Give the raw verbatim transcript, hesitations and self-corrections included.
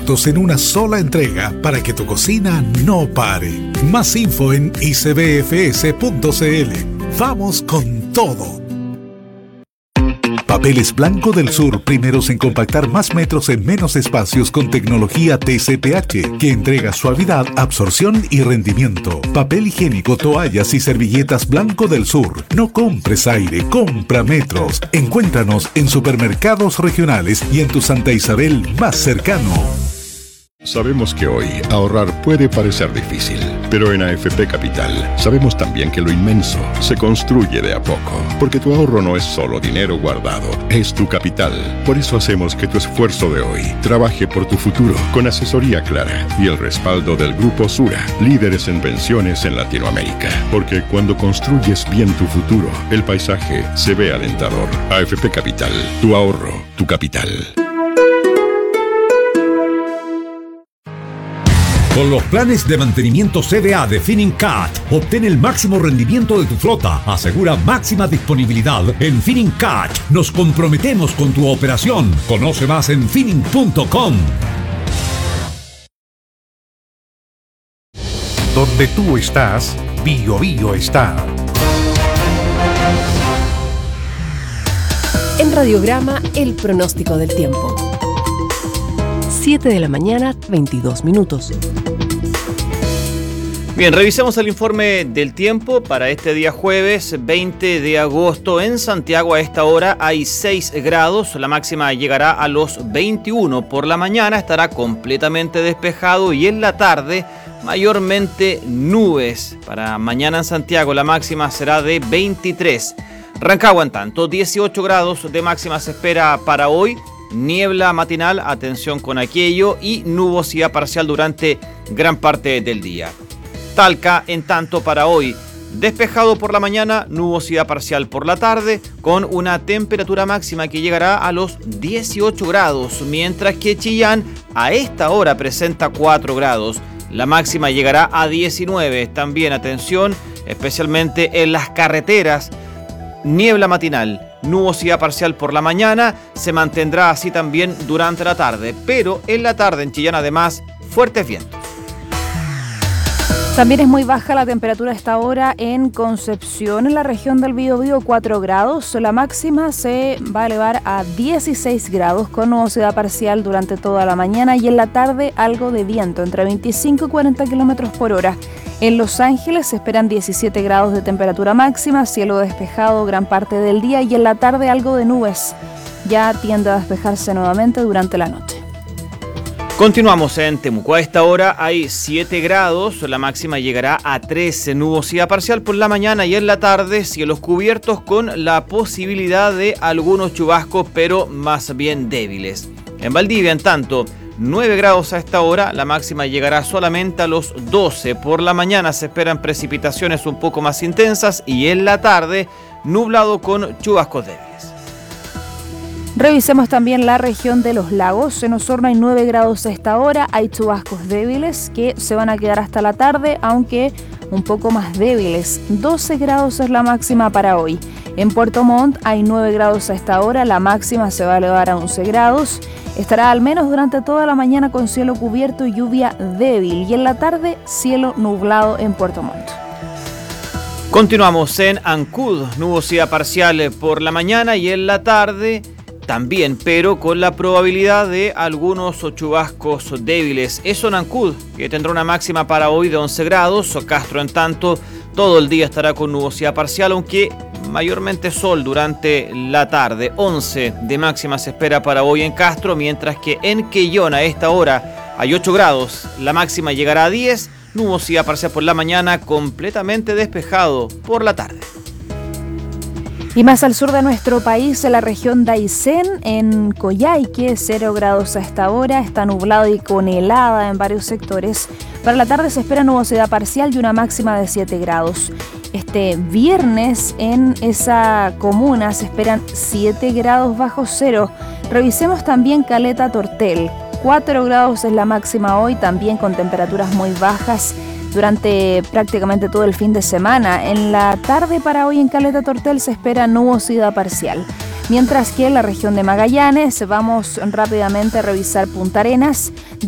productos en una sola entrega para que tu cocina no pare. Más info en i c b f s punto c l. Vamos con todo. Papeles Blanco del Sur, primeros en compactar más metros en menos espacios con tecnología T C P H, que entrega suavidad, absorción y rendimiento. Papel higiénico, toallas y servilletas Blanco del Sur. No compres aire, compra metros. Encuéntranos en supermercados regionales y en tu Santa Isabel más cercano. Sabemos que hoy ahorrar puede parecer difícil, pero en A F P Capital sabemos también que lo inmenso se construye de a poco, porque tu ahorro no es solo dinero guardado, es tu capital. Por eso hacemos que tu esfuerzo de hoy trabaje por tu futuro, con asesoría clara y el respaldo del Grupo Sura, líderes en pensiones en Latinoamérica. Porque cuando construyes bien tu futuro, el paisaje se ve alentador. A F P Capital, tu ahorro, tu capital. Con los planes de mantenimiento C V A de Finincat, obtén el máximo rendimiento de tu flota. Asegura máxima disponibilidad en Finincat. Nos comprometemos con tu operación. Conoce más en finning punto com. Donde tú estás, Bio Bio está. En Radiograma, el pronóstico del tiempo. siete de la mañana, veintidós minutos. Bien, revisemos el informe del tiempo para este día jueves veinte de agosto. En Santiago a esta hora hay seis grados, la máxima llegará a los veintiuno. Por la mañana estará completamente despejado y en la tarde mayormente nubes. Para mañana en Santiago la máxima será de veintitrés. Rancagua en tanto, dieciocho grados de máxima se espera para hoy. Niebla matinal, atención con aquello, y nubosidad parcial durante gran parte del día. Talca, en tanto, para hoy, despejado por la mañana, nubosidad parcial por la tarde, con una temperatura máxima que llegará a los dieciocho grados, mientras que Chillán a esta hora presenta cuatro grados. La máxima llegará a diecinueve. También, atención, especialmente en las carreteras, niebla matinal. Nubosidad parcial por la mañana, se mantendrá así también durante la tarde, pero en la tarde en Chillán además fuertes vientos. También es muy baja la temperatura a esta hora en Concepción, en la región del Biobío, cuatro grados. La máxima se va a elevar a dieciséis grados con nubosidad parcial durante toda la mañana y en la tarde algo de viento entre veinticinco y cuarenta kilómetros por hora. En Los Ángeles se esperan diecisiete grados de temperatura máxima, cielo despejado gran parte del día y en la tarde algo de nubes. Ya tiende a despejarse nuevamente durante la noche. Continuamos en Temuco. A esta hora hay siete grados, la máxima llegará a trece. Nubosidad parcial por la mañana y en la tarde cielos cubiertos con la posibilidad de algunos chubascos, pero más bien débiles. En Valdivia, en tanto, nueve grados a esta hora, la máxima llegará solamente a los doce. Por la mañana se esperan precipitaciones un poco más intensas y en la tarde nublado con chubascos débiles. Revisemos también la región de los lagos. En Osorno hay nueve grados a esta hora, hay chubascos débiles que se van a quedar hasta la tarde, aunque un poco más débiles. doce grados es la máxima para hoy. En Puerto Montt hay nueve grados a esta hora, la máxima se va a elevar a once grados. Estará al menos durante toda la mañana con cielo cubierto y lluvia débil y en la tarde cielo nublado en Puerto Montt. Continuamos en Ancud, nubosidad parcial por la mañana y en la tarde también, pero con la probabilidad de algunos chubascos débiles. Eso en Ancud, que tendrá una máxima para hoy de once grados. Castro, en tanto, todo el día estará con nubosidad parcial, aunque mayormente sol durante la tarde. once de máxima se espera para hoy en Castro, mientras que en Quellón a esta hora hay ocho grados. La máxima llegará a diez, nubosidad parcial por la mañana, completamente despejado por la tarde. Y más al sur de nuestro país, en la región de Aysén, en Coyhaique, cero grados a esta hora, está nublado y con helada en varios sectores. Para la tarde se espera nubosidad parcial y una máxima de siete grados. Este viernes en esa comuna se esperan siete grados bajo cero. Revisemos también Caleta Tortel, cuatro grados es la máxima hoy, también con temperaturas muy bajas durante prácticamente todo el fin de semana. En la tarde para hoy en Caleta Tortel se espera nubosidad parcial. Mientras que en la región de Magallanes vamos rápidamente a revisar Punta Arenas.